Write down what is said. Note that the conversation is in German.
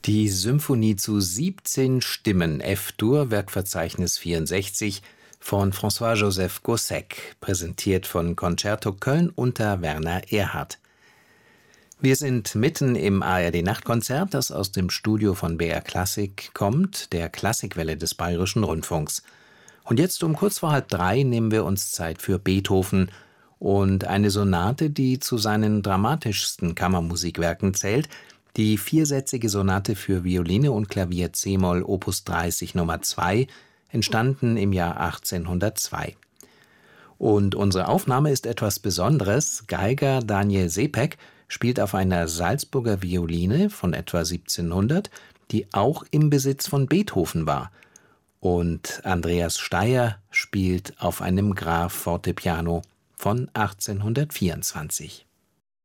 Die Symphonie zu 17 Stimmen F-Dur, Werkverzeichnis 64 von François-Joseph Gossec, präsentiert von Concerto Köln unter Werner Erhardt. Wir sind mitten im ARD-Nachtkonzert, das aus dem Studio von BR Klassik kommt, der Klassikwelle des Bayerischen Rundfunks. Und jetzt um kurz vor 2:30 nehmen wir uns Zeit für Beethoven und eine Sonate, die zu seinen dramatischsten Kammermusikwerken zählt, die viersätzige Sonate für Violine und Klavier c-Moll Opus 30 Nummer 2, entstanden im Jahr 1802. Und unsere Aufnahme ist etwas Besonderes. Geiger Daniel Sepek spielt auf einer Salzburger Violine von etwa 1700, die auch im Besitz von Beethoven war. Und Andreas Steier spielt auf einem Graf Fortepiano von 1824.